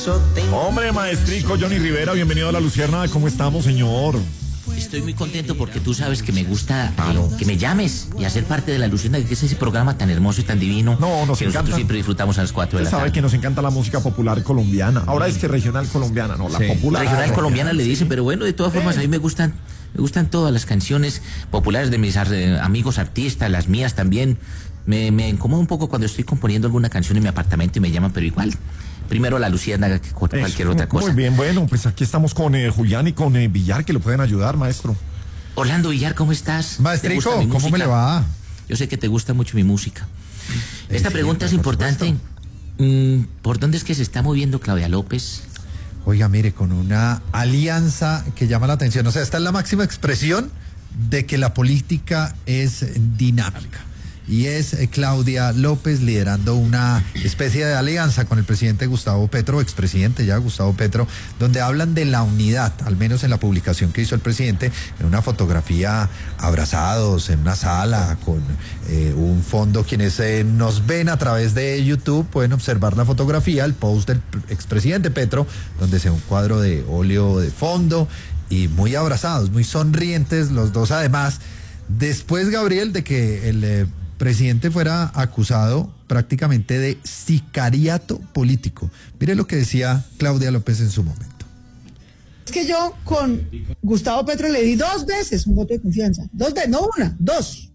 Hombre, maestrico Johnny Rivera, bienvenido a La Luciérnaga. ¿Cómo estamos, señor? Estoy muy contento porque tú sabes que me gusta que me llames y hacer parte de La Luciérnaga, que es ese programa tan hermoso y tan divino que nosotros siempre disfrutamos a las 4 de la tarde. Usted sabe que nos encanta la música popular colombiana. Ahora es que regional colombiana, no, la popular. Regional colombiana le dicen, pero bueno, de todas formas a mí me gustan todas las canciones populares de mis amigos artistas, las mías también. Me incomoda un poco cuando estoy componiendo alguna canción en mi apartamento y me llaman, pero igual, primero La Luciérnaga que cualquier otra cosa. Muy bien, bueno, pues aquí estamos con Julián y con Villar, que lo pueden ayudar, maestro. Orlando Villar, ¿cómo estás? Maestrico, ¿cómo me le va? Yo sé que te gusta mucho mi música. Esta pregunta es importante. ¿Por dónde es que se está moviendo Claudia López? Oiga, mire, con una alianza que llama la atención. O sea, esta es la máxima expresión de que la política es dinámica. Y es Claudia López liderando una especie de alianza con el presidente Gustavo Petro, expresidente ya Gustavo Petro, donde hablan de la unidad, al menos en la publicación que hizo el presidente, en una fotografía abrazados en una sala con un fondo. Quienes nos ven a través de YouTube pueden observar la fotografía, el post del expresidente Petro, donde se ve un cuadro de óleo de fondo y muy abrazados, muy sonrientes los dos. Además, después, Gabriel, de que el presidente fuera acusado prácticamente de sicariato político. Mire lo que decía Claudia López en su momento. Es que yo con Gustavo Petro le di 2 veces un voto de confianza. 2 veces, no una, 2.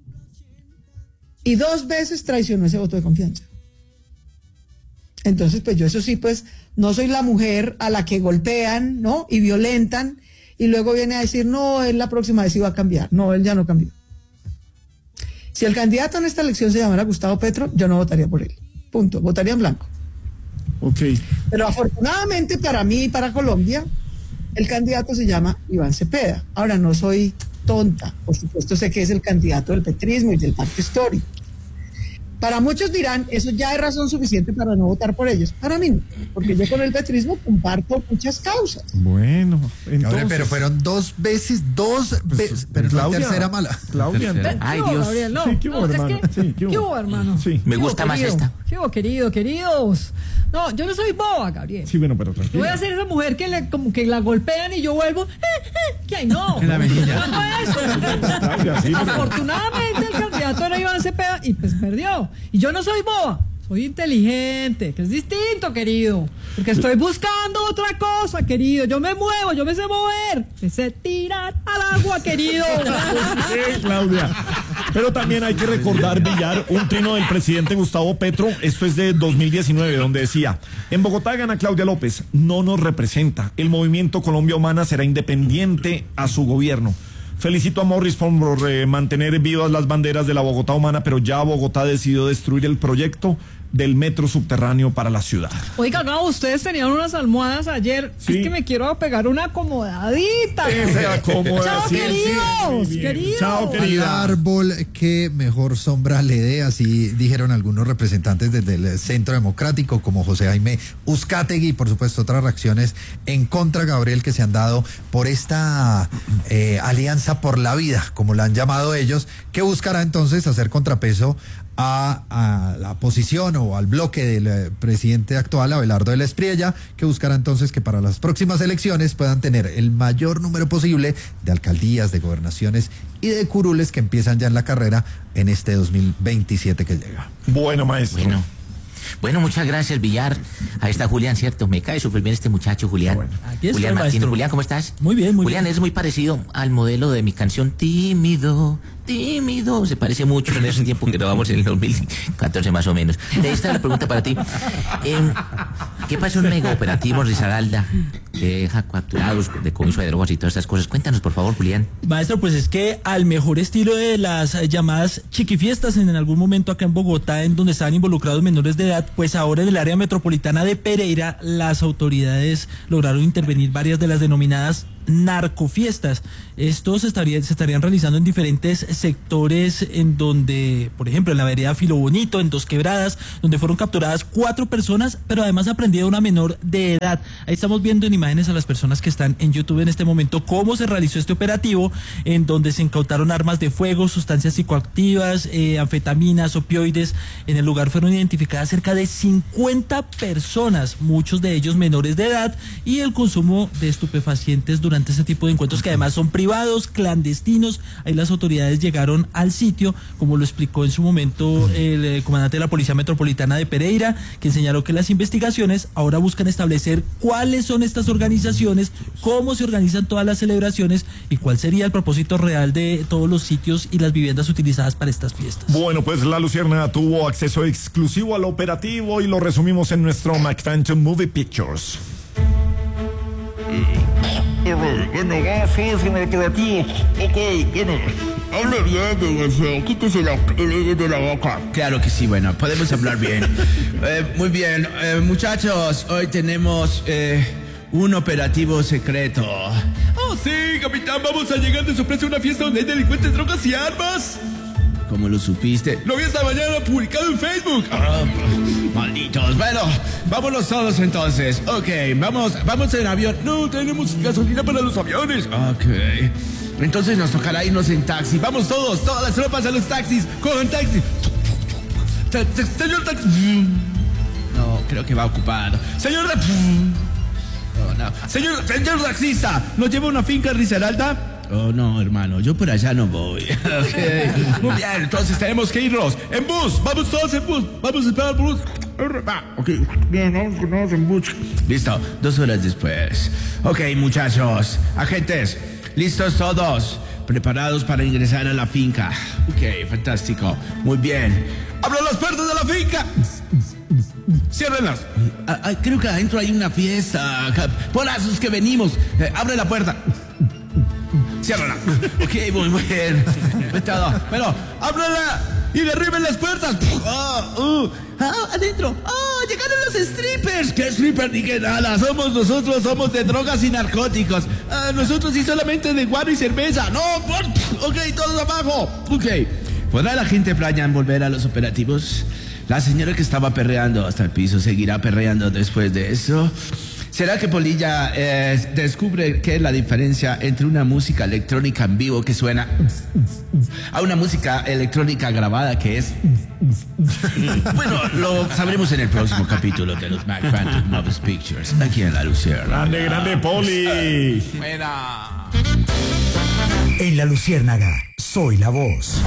Y 2 veces traicionó ese voto de confianza. Entonces, pues yo eso sí, pues no soy la mujer a la que golpean, ¿no? Y violentan, y luego viene a decir, no, él la próxima vez iba a cambiar. No, él ya no cambió. Si el candidato en esta elección se llamara Gustavo Petro, yo no votaría por él. Punto. Votaría en blanco. Ok. Pero afortunadamente para mí y para Colombia, el candidato se llama Iván Cepeda. Ahora, no soy tonta. Por supuesto sé que es el candidato del petrismo y del pacto histórico. Para muchos dirán, eso ya es razón suficiente para no votar por ellos. Para mí no, porque yo con el petrismo comparto muchas causas. Bueno, entonces... Pero fueron 2 veces, pero Claudia, la tercera mala. Claudia, Ay, Dios. Gabriel, no. Sí, ¿qué hubo, hermano? Es que, Sí, ¿qué hubo, hermano? Sí. Me gusta más esta. ¿Qué hubo, queridos? No, yo no soy boba, Gabriel. Sí, bueno, pero Yo tranquilo. voy a ser esa mujer que como que la golpean y yo vuelvo, que ay, no. En la mejilla. No fue eso. Claudia, sí, pero- Afortunadamente el candidato era Iván Cepeda y pues perdió. Y yo no soy boba, soy inteligente, que es distinto, querido. Porque estoy buscando otra cosa, querido. Yo me muevo, yo me sé mover. Me sé tirar al agua, querido. Sí, Claudia. Pero también hay que recordar, Villar, un trino del presidente Gustavo Petro. Esto es de 2019, donde decía: en Bogotá gana Claudia López, no nos representa. El movimiento Colombia Humana será independiente a su gobierno. Felicito a Morris por mantener vivas las banderas de la Bogotá Humana, pero ya Bogotá decidió destruir el proyecto del metro subterráneo para la ciudad. Oiga, no, ustedes tenían unas almohadas ayer. Sí. Es que me quiero pegar una acomodadita. Ese acomoda, Chao, sí, queridos, muy bien. queridos. Chao, Al querida. árbol que mejor sombra le dé, así dijeron algunos representantes desde el Centro Democrático, como José Jaime Uzcategui, y por supuesto otras reacciones en contra, Gabriel, que se han dado por esta alianza por la vida, como la han llamado ellos, que buscará entonces hacer contrapeso a la posición o al bloque del presidente actual, Abelardo de la Espriella, que buscará entonces que para las próximas elecciones puedan tener el mayor número posible de alcaldías, de gobernaciones y de curules que empiezan ya en la carrera en este 2027 que llega. Bueno, maestro. Bueno, muchas gracias, Villar. Ahí está Julián, ¿cierto? Me cae súper bien este muchacho, Julián. Bueno. Aquí estoy, Julián Martínez. maestro. Julián, ¿cómo estás? Muy bien, muy Julián bien. es muy parecido al modelo de mi canción Tímido, Tímido. Se parece mucho en ese tiempo que grabamos en el 2014 más o menos. Ahí está la pregunta para ti. ¿Qué pasó en un mega operativo en Risaralda? Deja capturados de comiso de drogas y todas estas cosas. Cuéntanos, por favor, Julián. Maestro, pues es que al mejor estilo de las llamadas chiquifiestas en algún momento acá en Bogotá, en donde estaban involucrados menores de edad, pues ahora en el área metropolitana de Pereira, las autoridades lograron intervenir varias de las denominadas narcofiestas. Estos se estarían realizando en diferentes sectores, en donde, por ejemplo, en la vereda Filo Bonito, en Dos Quebradas, donde fueron capturadas 4 personas, pero además aprendida una menor de edad. Ahí estamos viendo en imágenes a las personas que están en YouTube en este momento cómo se realizó este operativo, en donde se incautaron armas de fuego, sustancias psicoactivas, anfetaminas, opioides. En el lugar fueron identificadas cerca de 50 personas, muchos de ellos menores de edad, y el consumo de estupefacientes durante ese tipo de encuentros, que además son privados, clandestinos. Ahí las autoridades llegaron al sitio, como lo explicó en su momento el comandante de la Policía Metropolitana de Pereira, que señaló que las investigaciones ahora buscan establecer cuáles son estas organizaciones, cómo se organizan todas las celebraciones y cuál sería el propósito real de todos los sitios y las viviendas utilizadas para estas fiestas. Bueno, pues la Luciérnaga tuvo acceso exclusivo al operativo y lo resumimos en nuestro McPhantom Movie Pictures. Sí, me quedo aquí. Ok, viene. Hable bien, quítese de la boca. Claro que sí, bueno, podemos hablar bien. Muy bien, muchachos, hoy tenemos un operativo secreto. Oh, sí, capitán, vamos a llegar de sorpresa a una fiesta donde hay delincuentes, drogas y armas. ¿Cómo lo supiste? Lo vi esta mañana publicado en Facebook. Malditos. Bueno, vámonos todos entonces. Ok, vamos en avión. No tenemos gasolina para los aviones. Ok. Entonces nos tocará irnos en taxi. Vamos todas las tropas a los taxis. Cojan taxi. Señor taxi. No, creo que va ocupado. Señor Señor taxista, ¿nos lleva a una finca Risaralda? Oh, no, hermano, yo por allá no voy. Okay. Muy bien, entonces tenemos que irnos en bus. Vamos todos en bus. Vamos a esperar el bus. Ok, bien, vamos en bus. Listo, 2 horas después. Ok, muchachos, agentes, listos todos, preparados para ingresar a la finca. Ok, fantástico, muy bien. ¡Abran las puertas de la finca! ¡Ciérrenlas! Creo que adentro hay una fiesta. Por esos que venimos. Abre la puerta. Ciérrala. Ok, muy bien. Pero, ábrala y derriben las puertas. Adentro. Llegaron los strippers. ¿Qué strippers ni qué nada? Nosotros somos de drogas y narcóticos. Nosotros sí solamente de guaro y cerveza. No, ok, todos abajo. Ok. ¿Podrá la gente Brian volver a los operativos? La señora que estaba perreando hasta el piso seguirá perreando después de eso. ¿Será que Polilla descubre qué es la diferencia entre una música electrónica en vivo que suena a una música electrónica grabada que es... Bueno, lo sabremos en el próximo capítulo de los McPhantom Movie Pictures, aquí en La Luciérnaga. Grande, Poli. Buena. En La Luciérnaga, soy la voz.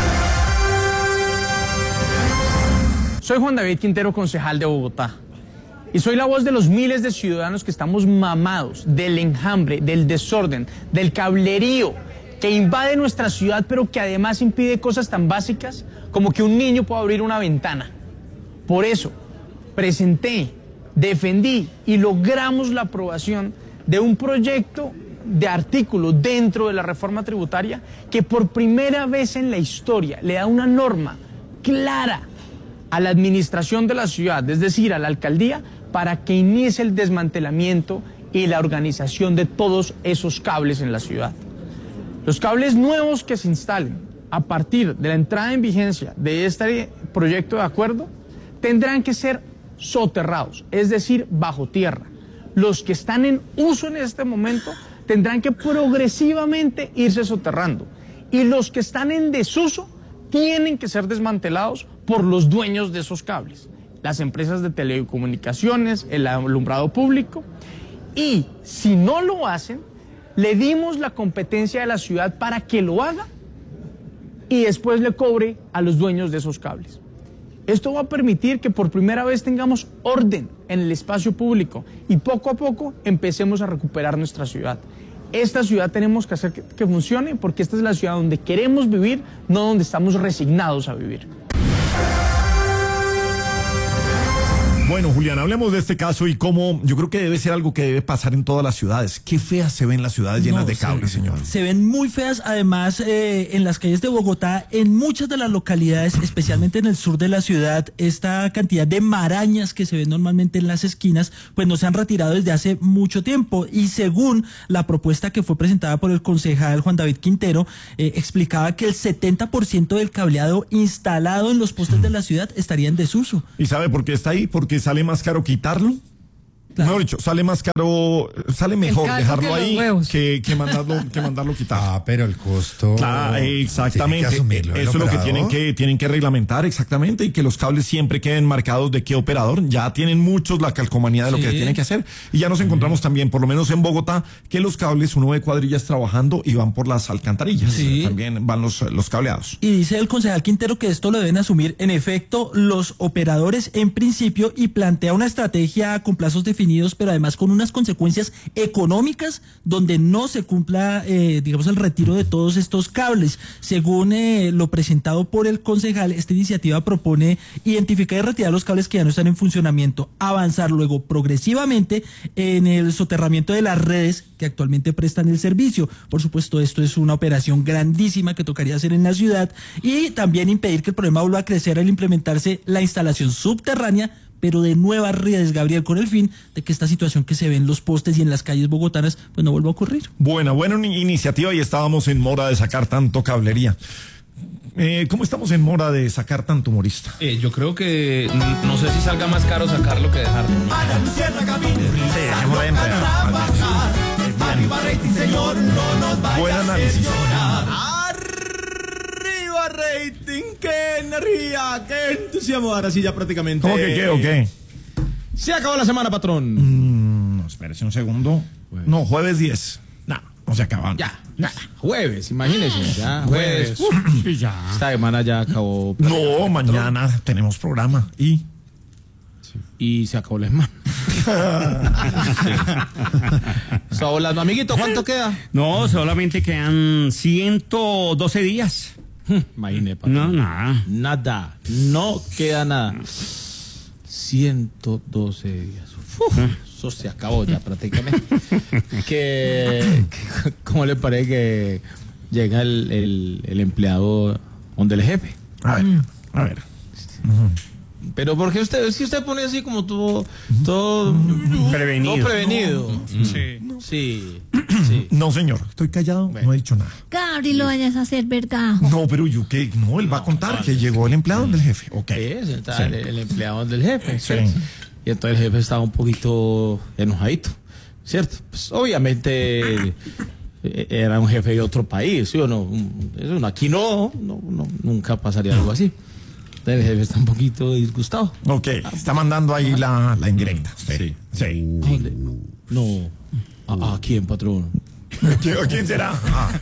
Soy Juan David Quintero, concejal de Bogotá. Y soy la voz de los miles de ciudadanos que estamos mamados del enjambre, del desorden, del cablerío que invade nuestra ciudad, pero que además impide cosas tan básicas como que un niño pueda abrir una ventana. Por eso, presenté, defendí y logramos la aprobación de un proyecto de artículo dentro de la reforma tributaria que por primera vez en la historia le da una norma clara a la administración de la ciudad, es decir, a la alcaldía, para que inicie el desmantelamiento y la organización de todos esos cables en la ciudad. Los cables nuevos que se instalen a partir de la entrada en vigencia de este proyecto de acuerdo tendrán que ser soterrados, es decir, bajo tierra. Los que están en uso en este momento tendrán que progresivamente irse soterrando y los que están en desuso tienen que ser desmantelados por los dueños de esos cables, las empresas de telecomunicaciones, el alumbrado público, y si no lo hacen, le dimos la competencia de la ciudad para que lo haga y después le cobre a los dueños de esos cables. Esto va a permitir que por primera vez tengamos orden en el espacio público y poco a poco empecemos a recuperar nuestra ciudad. Esta ciudad tenemos que hacer que funcione porque esta es la ciudad donde queremos vivir, no donde estamos resignados a vivir. Bueno, Julián, hablemos de este caso y cómo yo creo que debe ser algo que debe pasar en todas las ciudades. Qué feas se ven las ciudades llenas de cables, señor. Se ven muy feas, además, en las calles de Bogotá, en muchas de las localidades, especialmente en el sur de la ciudad, esta cantidad de marañas que se ven normalmente en las esquinas, pues no se han retirado desde hace mucho tiempo. Y según la propuesta que fue presentada por el concejal Juan David Quintero, explicaba que el 70% del cableado instalado en los postes de la ciudad estaría en desuso. ¿Y sabe por qué está ahí? Porque sale más caro quitarlo. Claro. Mejor dicho, sale mejor dejarlo ahí que mandarlo quitar. Ah, pero el costo. Claro, exactamente. Tiene que asumirlo eso es lo que tienen que reglamentar exactamente, y que los cables siempre queden marcados de qué operador. Ya tienen muchos la calcomanía de lo que tienen que hacer. Y ya nos encontramos también, por lo menos en Bogotá, que los cables, uno ve cuadrillas trabajando y van por las alcantarillas. Sí. También van los cableados. Y dice el concejal Quintero que esto lo deben asumir en efecto los operadores en principio, y plantea una estrategia con plazos definidos, pero además con unas consecuencias económicas donde no se cumpla, digamos, el retiro de todos estos cables. Según lo presentado por el concejal, esta iniciativa propone identificar y retirar los cables que ya no están en funcionamiento, avanzar luego progresivamente en el soterramiento de las redes que actualmente prestan el servicio. Por supuesto, esto es una operación grandísima que tocaría hacer en la ciudad, y también impedir que el problema vuelva a crecer al implementarse la instalación subterránea pero de nuevas redes, Gabriel, con el fin de que esta situación que se ve en los postes y en las calles bogotanas pues no vuelva a ocurrir. Buena iniciativa, y estábamos en mora de sacar tanto cablería. ¿Cómo estamos en mora de sacar tanto humorista? Yo creo que no sé si salga más caro sacarlo que dejarlo. Buen análisis. Rating, qué energía, qué entusiasmo. Ahora sí, ya prácticamente. ¿Cómo que qué o qué? Se acabó la semana, patrón. No, espérese un segundo. Jueves. No, jueves 10. No se acaban. Ya. Jueves, imagínese. Ya, jueves. Ya. Esta semana ya acabó. No, mañana patrón. Tenemos programa. Y se acabó la semana. Sí. Hablando, amiguito, ¿cuánto queda? No, solamente quedan 112 días. Imagínate, patrón. No, nada. No queda nada. 112 días. Eso se acabó ya prácticamente. ¿Cómo le parece que llega el empleado donde el jefe? A ver. Pero porque usted pone así como todo prevenido. Todo prevenido. Sí. No, señor, estoy callado, bueno. No he dicho nada. Gabri, lo vayas a hacer vergajo. No, pero yo qué, no, él va a contar que llegó el empleado del jefe. Okay. Sí, está el empleado del jefe. Sí. Y entonces el jefe estaba un poquito enojadito, ¿cierto? Pues obviamente era un jefe de otro país, ¿sí o no? Aquí no, nunca pasaría algo así. El jefe está un poquito disgustado. Ok, está mandando ahí la indirecta. Sí. No. ¿A quién, patrón? ¿A quién será?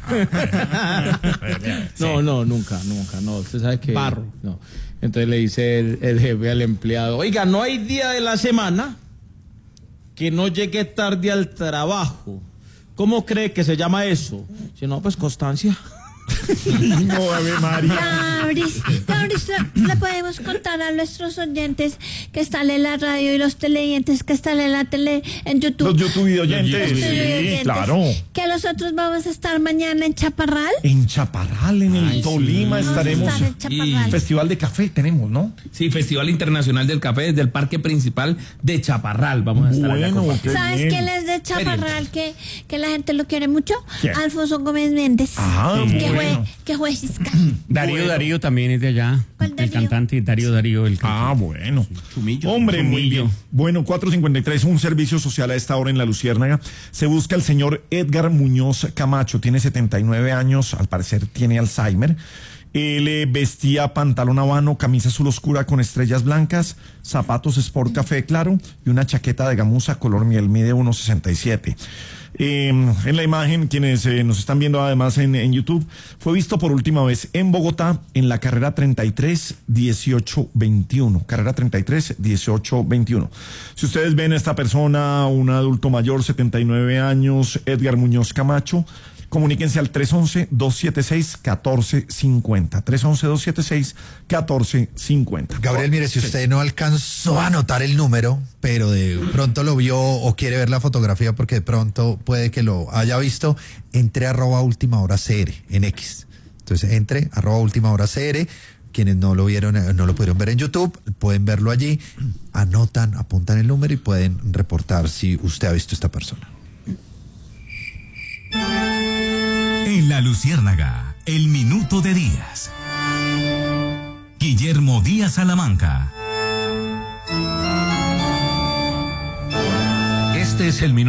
No, nunca. No, usted sabe que... Barro. No. Entonces le dice el jefe al empleado, oiga, no hay día de la semana que no llegue tarde al trabajo. ¿Cómo cree que se llama eso? Si no, pues constancia. No, Ave María. Gabri, le podemos contar a nuestros oyentes que están en la radio y los televidentes que están en la tele, en YouTube. Los YouTube oyentes. Sí, claro. Que nosotros vamos a estar mañana en Chaparral. En Chaparral, en el Tolima, estaremos. Festival de café tenemos, ¿no? Sí, Festival Internacional del Café desde el parque principal de Chaparral. Vamos a estar allá. ¿Sabes quién es de Chaparral que la gente lo quiere mucho? ¿Quién? Alfonso Gómez Méndez. Ajá, que fue fiscal. Darío también es de allá. ¿Cuál Darío? El cantante Darío. Bueno. Chumillo. Hombre, muy bien. Bueno, 4:53, un servicio social a esta hora en La Luciérnaga. Se busca el señor Edgar Muñoz Camacho. Tiene 79 años, al parecer tiene Alzheimer. Él vestía pantalón habano, camisa azul oscura con estrellas blancas, zapatos sport café claro y una chaqueta de gamuza color miel. Mide 1.67. En la imagen, quienes nos están viendo además en YouTube, fue visto por última vez en Bogotá en la carrera 33-18-21. Carrera 33-18-21. Si ustedes ven a esta persona, un adulto mayor, 79 años, Edgar Muñoz Camacho, Comuníquense al 311-276-1450. 311-276-1450. Gabriel, mire, si usted no alcanzó a anotar el número, pero de pronto lo vio o quiere ver la fotografía porque de pronto puede que lo haya visto, entre @ultimahora.cr en X. Entonces entre @ultimahora.cr. Quienes no lo vieron, no lo pudieron ver en YouTube, pueden verlo allí, anotan, apuntan el número y pueden reportar si usted ha visto a esta persona. En La Luciérnaga, el minuto de Díaz. Guillermo Díaz Salamanca. Este es el minuto.